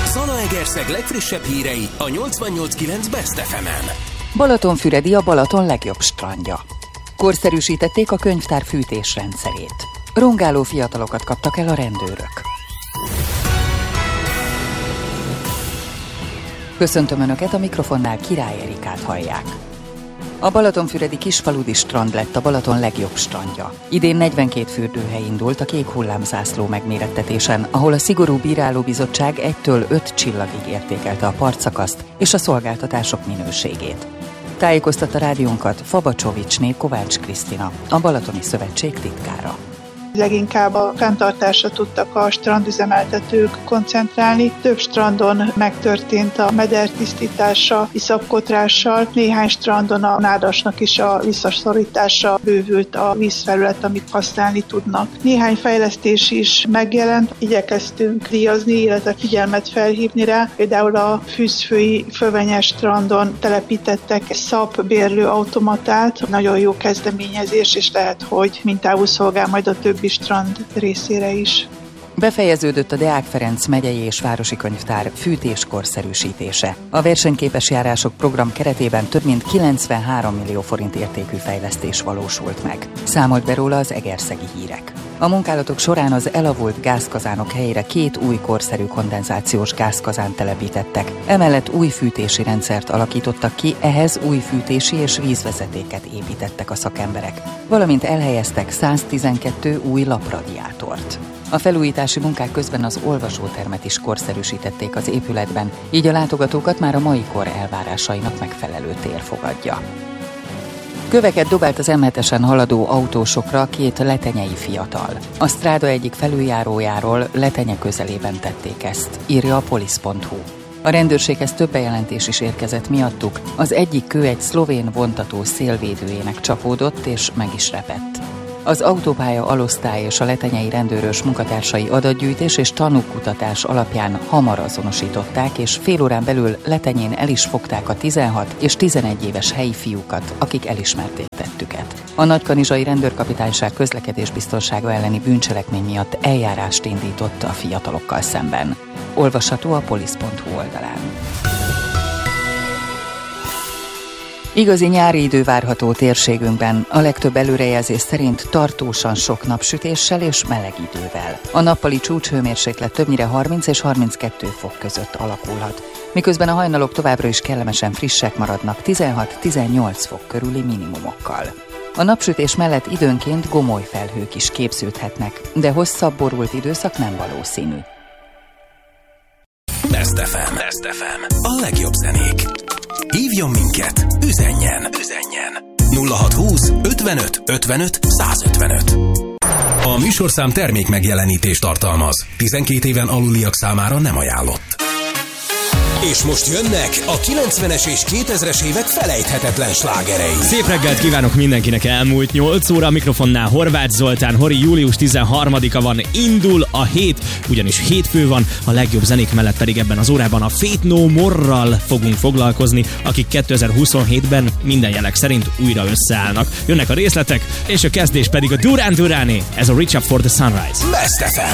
Zalaegerszeg legfrissebb hírei a 88.9 Best FM-en. Balatonfüredi a Balaton legjobb strandja. Korszerűsítették a könyvtár fűtésrendszerét. Rongáló fiatalokat kaptak el a rendőrök. Köszöntöm Önöket, a mikrofonnál Király Erikát hallják. A balatonfüredi kisfaludi strand lett a Balaton legjobb strandja. Idén 42 fürdőhely indult a kék hullámzászló megmérettetésen, ahol a szigorú bírálóbizottság 1-től 5 csillagig értékelte a partszakaszt és a szolgáltatások minőségét. Tájékoztatta rádiónkat Fabacsovicsné Kovács Krisztina, a Balatoni Szövetség titkára. Leginkább a fenntartásra tudtak a strandüzemeltetők koncentrálni. Több strandon megtörtént a meder tisztítása, iszapkotrással, néhány strandon a nádasnak is a visszaszorítása, bővült a vízfelület, amit használni tudnak. Néhány fejlesztés is megjelent, igyekeztünk díjazni, illetve figyelmet felhívni rá. Például a Fűzfői Fövenyes strandon telepítettek szapbérlő automatát, nagyon jó kezdeményezés, és lehet, hogy mintául szolgál majd a többi strand részére is. Befejeződött a Deák Ferenc megyei és városi könyvtár fűtéskorszerűsítése. A versenyképes járások program keretében több mint 93 millió forint értékű fejlesztés valósult meg. Számolt be róla az Egerszegi Hírek. A munkálatok során az elavult gázkazánok helyére 2 új korszerű kondenzációs gázkazánt telepítettek. Emellett új fűtési rendszert alakítottak ki, ehhez új fűtési és vízvezetéket építettek a szakemberek, valamint elhelyeztek 112 új lapradiátort. A felújítási munkák közben az olvasótermet is korszerűsítették az épületben, így a látogatókat már a mai kor elvárásainak megfelelő tér fogadja. Köveket dobált az M7-esen haladó autósokra 2 letenyei fiatal. A stráda egyik felüljárójáról Letenye közelében tették ezt, írja a polisz.hu. A rendőrséghez több bejelentés is érkezett miattuk, az egyik kő egy szlovén vontató szélvédőjének csapódott és meg is repett. Az autópálya alosztály és a letenyei rendőrös munkatársai adatgyűjtés és tanúkutatás alapján hamar azonosították, és fél órán belül Letenyén el is fogták a 16 és 11 éves helyi fiúkat, akik elismerték tettüket. A Nagykanizsai Rendőrkapitányság közlekedésbiztonsága elleni bűncselekmény miatt eljárást indított a fiatalokkal szemben. Olvasható a polisz.hu oldalán. Igazi nyári idő várható térségünkben, a legtöbb előrejelzés szerint tartósan sok napsütéssel és meleg idővel. A nappali csúcshőmérséklet többnyire 30 és 32 fok között alakulhat, miközben a hajnalok továbbra is kellemesen frissek maradnak 16-18 fok körüli minimumokkal. A napsütés mellett időnként gomoly felhők is képződhetnek, de hosszabb borult időszak nem valószínű. Best FM. A legjobb zenék. Hívjon minket, üzenjen. 0620 55 55 155. A műsorszám termék megjelenítést tartalmaz. 12 éven aluliak számára nem ajánlott. És most jönnek a 90-es és 2000-es évek felejthetetlen slágerei. Szép reggelt kívánok mindenkinek, elmúlt 8 óra, a mikrofonnál Horváth Zoltán, Hori, július 13-a van, indul a hét, ugyanis hétfő van, a legjobb zenék mellett pedig ebben az órában a Faith No More-ral fogunk foglalkozni, akik 2027-ben minden jelek szerint újra összeállnak. Jönnek a részletek, és a kezdés pedig a Duran Durané, ez a Reach Up for the Sunrise. Best FM.